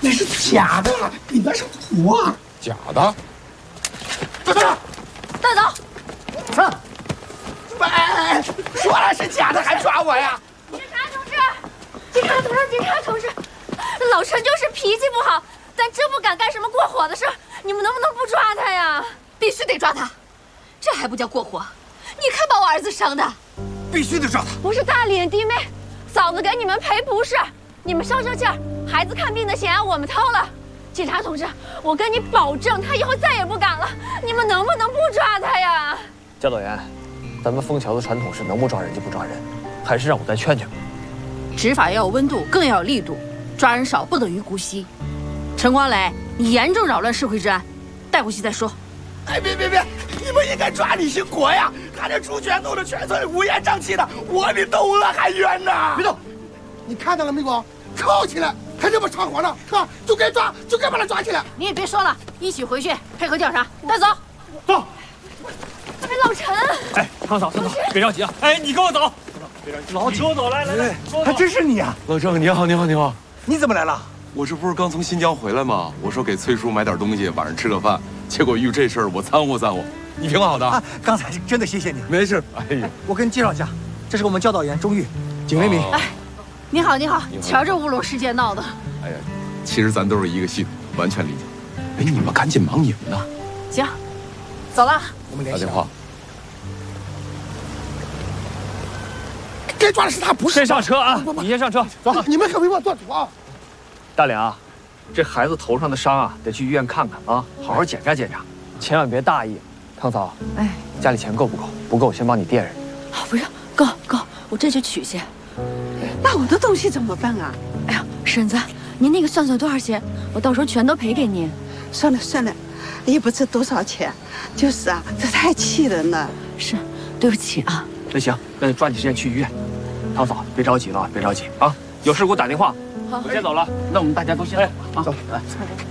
那是假的，里边是土啊！ 假的？ 带走！ 带走！ 上！哎，说了是假的，还抓我呀？ 警察同志，警察同志，老陈就是脾气不好，但真不敢干什么过火的事。你们能不能不抓他呀？ 必须得抓他，这还不叫过火？你看把我儿子伤的， 必须得抓他！ 不是大脸弟妹，嫂子给你们赔不是，你们消消气儿。孩子看病的钱我们掏了。警察同志，我跟你保证，他以后再也不敢了。你们能不能不抓他呀？ 教导员，咱们枫桥的传统是能不抓人就不抓人，还是让我再劝劝。 执法要有温度，更要有力度，抓人少不等于姑息。陈光磊，你严重扰乱社会治安，带回去再说。 哎，别！你们应该抓李兴国呀！他这出拳弄得全村乌烟瘴气的，我比动了还冤呢！别动！你看到了没有？铐起来！他这么猖狂的，是吧？就该抓，就该把他抓起来。 你也别说了，一起回去配合调查，带走。 走。 哎，老陈！ 哎，汤嫂，别着急啊！哎，你跟我走。别着急，老邱走，来， 还真是你啊！ 老郑，你好！ 你怎么来了？ 我这不是刚从新疆回来吗？我说给崔叔买点东西，晚上吃个饭。结果遇这事儿，我掺和。你挺好的啊！刚才真的谢谢你。 没事。哎呀， 我跟你介绍一下，这是我们教导员钟玉，警卫民。 哎，你好。瞧这乌龙事件闹的。 哎呀，其实咱都是一个系统，完全理解。哎，你们赶紧忙你们的。 行，走了。 我们联系。 打电话。 该抓的是他，不是。 先上车啊！你先上车，走。 你们可别给我做主啊！ 大脸啊，这孩子头上的伤啊，得去医院看看啊，好好检查检查，千万别大意。汤嫂， 哎， 家里钱够不够？不够，我先帮你垫上。 不是，够，我这就取去。 那我的东西怎么办啊？ 哎呀，婶子，您那个算多少钱？我到时候全都赔给您。 算了，也不值多少钱，就是啊，这太气人了。 是，对不起啊。 那行，那就抓紧时间去医院。汤嫂，别着急了，别着急啊！有事给我打电话。 好， 我先走了。那我们大家都先走啊，走来。